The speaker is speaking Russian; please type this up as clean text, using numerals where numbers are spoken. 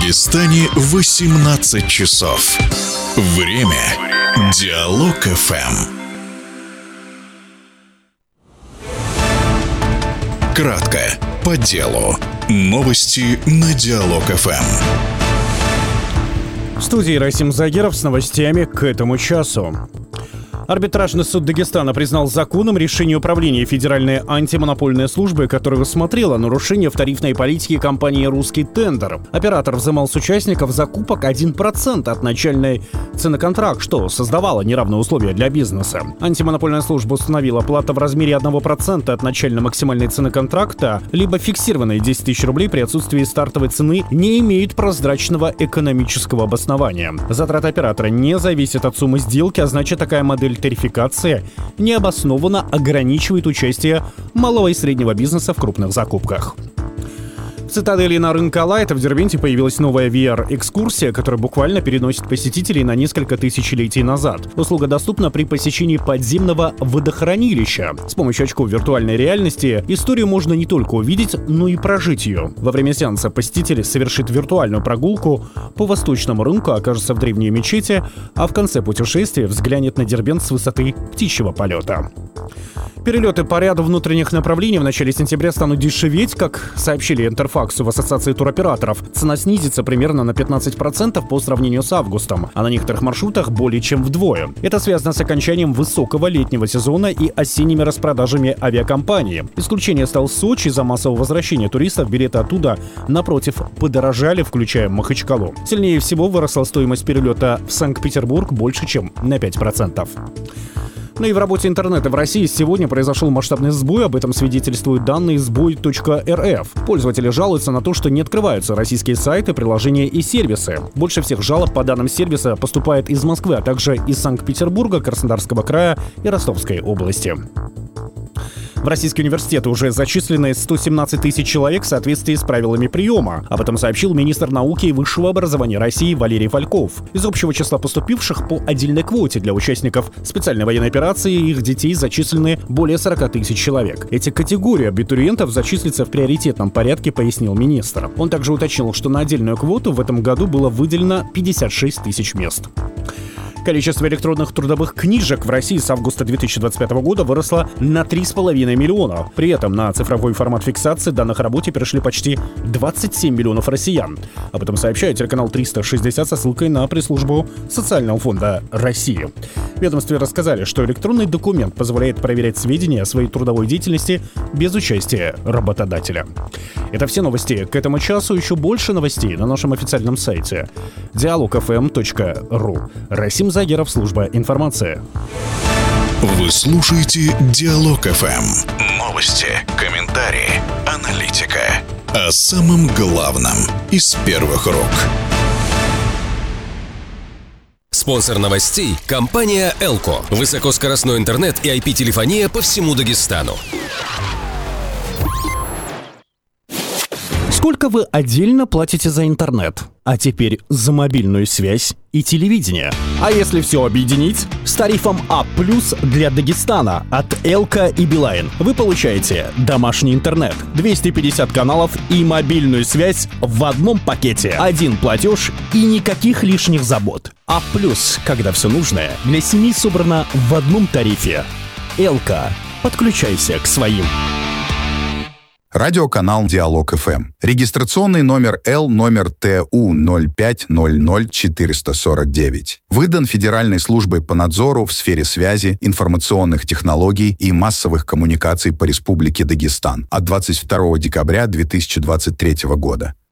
Дагестане 18 часов. Время Диалог ФМ. Кратко, по делу. Новости на Диалог ФМ. В студии Расим Загиров с новостями к этому часу. Арбитражный суд Дагестана признал законным решение управления Федеральной антимонопольной службы, которое рассмотрело нарушение в тарифной политике компании «Русский тендер». Оператор взимал с участников закупок 1% от начальной цены контракта, что создавало неравные условия для бизнеса. Антимонопольная служба установила плата в размере 1% от начальной максимальной цены контракта, либо фиксированные 10 тысяч рублей при отсутствии стартовой цены не имеют прозрачного экономического обоснования. Затраты оператора не зависят от суммы сделки, а значит, такая модель тарификации необоснованно ограничивает участие малого и среднего бизнеса в крупных закупках. В цитадели на рынке Алайта в Дербенте появилась новая VR-экскурсия, которая буквально переносит посетителей на несколько тысячелетий назад. Услуга доступна при посещении подземного водохранилища. С помощью очков виртуальной реальности историю можно не только увидеть, но и прожить ее. Во время сеанса посетитель совершит виртуальную прогулку по восточному рынку, окажется в древней мечети, а в конце путешествия взглянет на Дербент с высоты птичьего полета. Перелеты по ряду внутренних направлений в начале сентября станут дешеветь, как сообщили Интерфаксу в Ассоциации туроператоров. Цена снизится примерно на 15% по сравнению с августом, а на некоторых маршрутах более чем вдвое. Это связано с окончанием высокого летнего сезона и осенними распродажами авиакомпании. Исключение стал Сочи. Из-за массового возвращения туристов билеты оттуда, напротив, подорожали, включая Махачкалу. Сильнее всего выросла стоимость перелета в Санкт-Петербург больше, чем на 5%. Ну и в работе интернета в России сегодня произошел масштабный сбой, об этом свидетельствуют данные сбой.рф. Пользователи жалуются на то, что не открываются российские сайты, приложения и сервисы. Больше всех жалоб по данным сервиса поступает из Москвы, а также из Санкт-Петербурга, Краснодарского края и Ростовской области. В российские университеты уже зачислены 117 тысяч человек в соответствии с правилами приема. Об этом сообщил министр науки и высшего образования России Валерий Фальков. Из общего числа поступивших по отдельной квоте для участников специальной военной операции и их детей зачислены более 40 тысяч человек. Эти категории абитуриентов зачислятся в приоритетном порядке, пояснил министр. Он также уточнил, что на отдельную квоту в этом году было выделено 56 тысяч мест. Количество электронных трудовых книжек в России с августа 2025 года выросло на 3,5 миллиона. При этом на цифровой формат фиксации данных о работе перешли почти 27 миллионов россиян. Об этом сообщает телеканал 360 со ссылкой на пресс-службу Социального фонда России. В ведомстве рассказали, что электронный документ позволяет проверять сведения о своей трудовой деятельности без участия работодателя. Это все новости к этому часу. Еще больше новостей на нашем официальном сайте dialogfm.ru. Расим Загиров, служба информации. Вы слушаете Диалог ФМ. Новости, комментарии, аналитика. О самом главном из первых рук. Спонсор новостей – компания «Элко». Высокоскоростной интернет и IP-телефония по всему Дагестану. Сколько вы отдельно платите за интернет? А теперь за мобильную связь и телевидение. А если все объединить? С тарифом А+ для Дагестана от Элко и Билайн вы получаете домашний интернет, 250 каналов и мобильную связь в одном пакете. Один платеж и никаких лишних забот. А+, когда все нужное для семьи собрано в одном тарифе. Элко. Подключайся к своим. Радиоканал Диалог ФМ. Регистрационный номер Л номер ТУ 0500449. Выдан Федеральной службой по надзору в сфере связи, информационных технологий и массовых коммуникаций по Республике Дагестан от 22 декабря 2023 года.